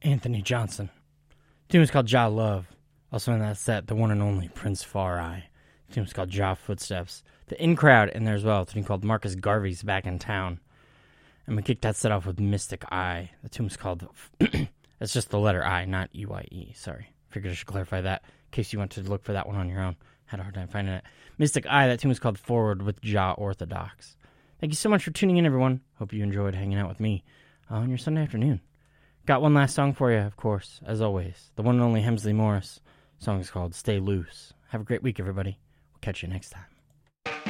Anthony Johnson. The tune was called Jah Love. Also in that set, the one and only Prince Far Eye. The tune was called Jah Footsteps. The In Crowd in there as well. The tune called Marcus Garvey's Back in Town. And we kicked that set off with Mystic Eye. The tune was called... It's just the letter I, not E-Y-E. Sorry. Figured I should clarify that in case you wanted to look for that one on your own. Had a hard time finding it. Mystic Eye, that tune was called Forward with Jah Orthodox. Thank you so much for tuning in, everyone. Hope you enjoyed hanging out with me on your Sunday afternoon. Got one last song for you, of course, as always. The one and only Hemsley Morris. The song is called Stay Loose. Have a great week, everybody. We'll catch you next time.